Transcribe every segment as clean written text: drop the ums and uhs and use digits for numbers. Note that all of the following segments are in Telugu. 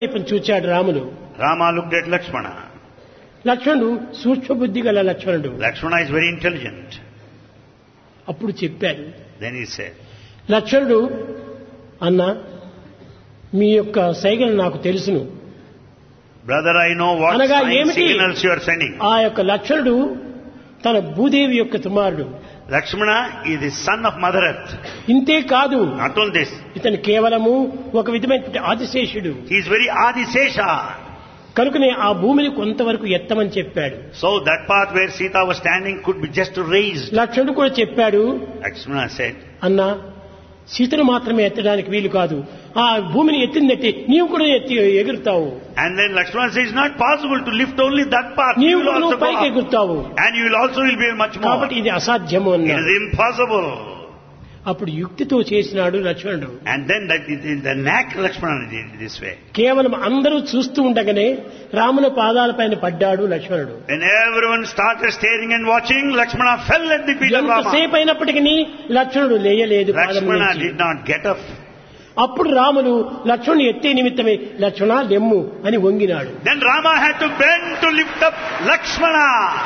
ఇప్పుడు చూచాడు Ramulu. Rama looked at Lakshmana. లక్ష్మణుడు సూక్ష్మ బుద్ధి గల లక్ష్మణుడు. Lakshmana is very intelligent. అప్పుడు చెప్పాడు, Then he said, లక్ష్మణుడు అన్న మీ యొక్క సైగలు నాకు తెలుసును. Brother, I know what అనగా sign ఏమిటి? signals you are sending. ఆ యొక్క లక్ష్మణుడు తన భూదేవి యొక్క కుమారుడు. Lakshmana is the son of Mother Earth. ఇంతే కాదు, Not only this, ఇతను కేవలము ఒక విధమైన ఆదిశేషుడు. he is very Adisesha. కనుకనే ఆ భూమిని కొంతవరకు ఎత్తమని చెప్పాడు. So that part where Sita was standing could be just raised. లక్ష్మణుడు కూడా చెప్పాడు, Lakshmana said, అన్నా సీతను మాత్రమే ఎత్తడానికి వీలు కాదు, ఆ భూమిని ఎత్తిందట్టి నీవు కూడా ఎత్తి ఎగురుతావు. and then Lakshmana says, it's not possible to lift only that part. You నీవు will కూడా also go పైకి up. ఎగురుతావు. And you will also will be much more. కాబట్టి ఇది అసాధ్యము It అన్నాడు. is impossible. అప్పుడు యుక్తితో చేసినాడు లక్ష్మణుడు. And then that the knack Lakshmana did it this way. కేవలం అందరూ చూస్తూ ఉండగానే రాముల పాదాలపైన పడ్డాడు లక్ష్మణుడు. When everyone started staring and watching, Lakshmana fell at the feet of Rama. ఎంతసేపు అయినప్పటికీ లక్ష్మణుడు లేయలేదు పాదం Lakshmana నుంచి. did not get up. అప్పుడు రాములు లక్ష్మణుని ఎత్తే నిమిత్తమే లక్ష్మణ లెమ్ము అని వంగినాడు. Then Rama had to bend to lift up Lakshmana.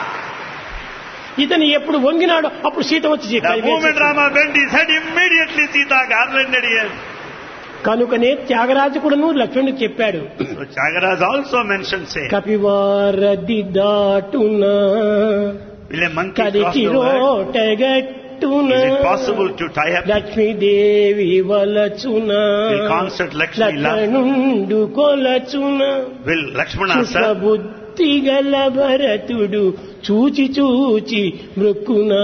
ఇతను ఎప్పుడు వంగినాడో అప్పుడు సీత వచ్చి The కై moment వేసింది. Rama bent his head, immediately Sita garlanded him. కనుకనే త్యాగరాజు కూడాను లక్ష్మణుడికి చెప్పాడు, So Chagaraj also mentioned, say, కపివారది దాటునా will a monkey cross కరికి the world? రోటగట్టునా Is it possible to tie up? Lakshmidevi వలచునా Will concert Lakshmi love? లక్ష్మణుండు కొలచునా Will Lakshmana serve? సుఖబుద్ధి గల భరతుడు చూచి చూచి మృక్కునా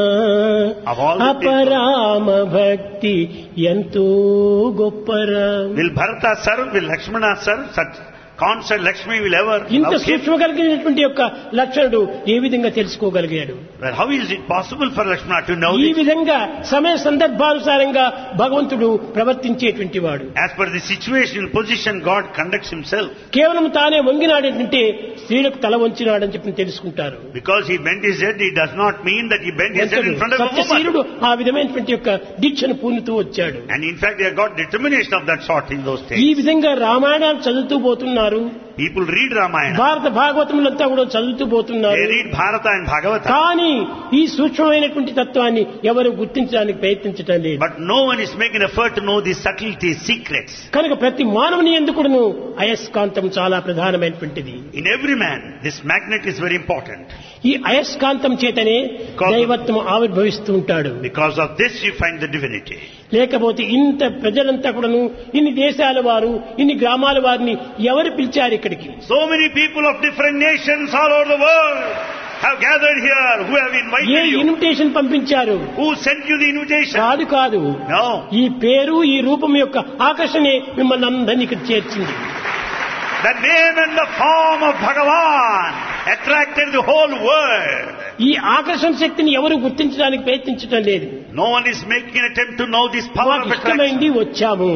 Of all the అపరామ భక్తి ఎంతో గొప్పరా. Will Bharata serve? Will Lakshmana serve? Such concert Lakshmi will ever ఇంత love him? సూక్ష్మ కలిగినటువంటి యొక్క లక్షణుడు ఏ విధంగా తెలుసుకోగలిగాడు? Well, how is it possible for Lakshmana to know ఈ this? విధంగా సమయ సందర్భానుసారంగా భగవంతుడు ప్రవర్తించేటువంటి వాడు. As per the situation, position, God conducts himself. కేవలం తానే వంగినాడంటే స్త్రీలకు తల వంచినాడని చెప్పి తెలుసుకుంటారు. Because he bent his head, it does not mean that he bent his head in front of a woman. సత్యశీలుడు ఆ విధమైనటువంటి యొక్క దీక్షను పూనుతూ వచ్చాడు. And in fact, they have got determination of that sort in those ఈ days. విధంగా రామాయణాలు చదువుతూ పోతున్నారు. People read Ramayana. భారత భాగవతములంతా కూడా చదువుతూ పోతున్నారు. They read Bharata and Bhagavata. కానీ ఈ సూక్ష్మమైనటువంటి తత్వాన్ని ఎవరు గుర్తించడానికి ప్రయత్నించటం లేదు. But no one is making effort to know the subtleties, secrets. కనుక ప్రతి మానవుని ఎందుకును అయస్కాంతం చాలా ప్రధానమైనటువంటిది. In every man, this magnet is very important. ఈ అయస్కాంతం చేతనే దైవత్వం ఆవిర్భవిస్తూ ఉంటాడు. Because of this, you find the divinity. లేకపోతే ఇంత ప్రజలంతా కూడాను ఇన్ని దేశాల వారు ఇన్ని గ్రామాల వారిని ఎవరు పిలిచారు ఇక్కడికి? So many people of different nations all over the world have gathered here, who have A invited you. Invitation పంపించారు? Who sent you the invitation? కాదు కాదు, No. ఈ పేరు ఈ రూపం యొక్క ఆకర్షణే మిమ్మల్ని అందరినీ ఇక్కడ చేర్చింది. The name and the form of Bhagavan attracted the whole world. ఈ ఆకర్షణ శక్తిని ఎవరు గుర్తించడానికి ప్రయత్నించడం లేదు. No one is making an attempt to know this power మాకు of ఇష్టమైంది attraction. వచ్చాము.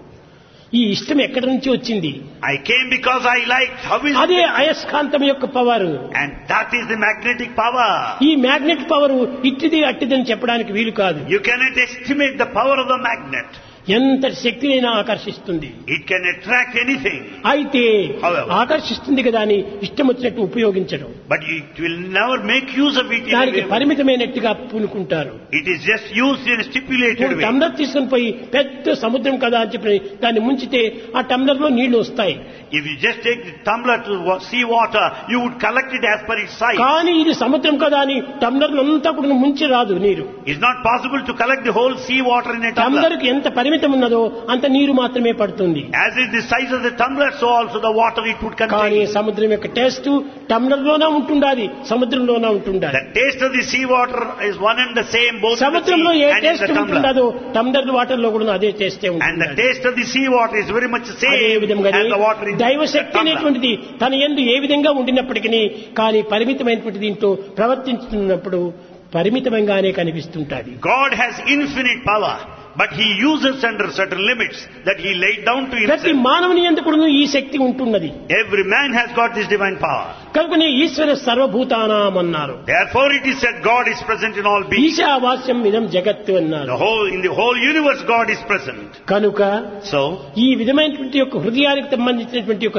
ఈ ఇష్టం ఎక్కడి నుంచి వచ్చింది? I came because I liked. How is అదే it? అయస్కాంతం యొక్క power. And that is the magnetic power. ఈ మ్యాగ్నెట్ పవర్ ఇట్టిది అట్టిదని చెప్పడానికి వీలు కాదు. You cannot estimate the power of the magnet. ఎంత శక్తినైనా ఆకర్షిస్తుంది. It can attract anything. అయితే However. ఆకర్షిస్తుంది కదా అని ఇష్టం వచ్చినట్టు ఉపయోగించడం, But it will never make use of it in a దానికి way. పరిమితమైనట్టుగా పూనుకుంటారు. It is just used in a stipulated way. Tumbler తీసుకుని పోయి పెద్ద సముద్రం కదా అని చెప్పి దాన్ని ముంచితే ఆ టంబ్లర్ లో నీళ్లు వస్తాయి. If you just take the tumbler to sea water, you would collect it as per its size. కానీ ఇది సముద్రం కదా అని టంబ్లర్ అంతా కూడా ముంచి రాదు నీరు. It's not possible to collect the whole sea water in a tumbler. Tumbler కి ఎంత పరిమితం ఉన్నదో అంత నీరు మాత్రమే పడుతుంది. As is the size of the tumbler, so also the water it would కానీ contain. సముద్రం యొక్క టేస్ట్ టంబ్లర్ లోనే ఉంటుండాలి, సముద్రంలోనే ఉంటుండాలి. The taste of the sea water is one and the same both in the సముద్రంలో ఏ sea and in taste the tumbler. ఉంటుండదో tumbler water లో కూడా అదే టేస్టే And the ఉంటుంది. taste of the sea water is very much the అదే same విధంగా as the water in the దైవశక్తి tumbler. అనేటువంటిది తన యందు ఏ విధంగా ఉండినప్పటికీ కానీ పరిమితమైనటువంటి దీంతో ప్రవర్తించుతున్నప్పుడు పరిమితంగానే కనిపిస్తుంటాది. God has infinite power, but He uses under certain limits that He laid down to ప్రతి Himself. మానవుని యందు కూడా ఈ శక్తి ఉంటున్నది. Every man has got this divine power. కనుకనే ఈశ్వర సర్వభూతానాం అన్నారు. Therefore it is said God is present in all beings. ఈశావాస్యం ఇదం జగత్తు అన్నారు. In the whole universe God is present. కనుక So, ఈ విధమైనటువంటి యొక్క హృదయానికి సంబంధించినటువంటి యొక్క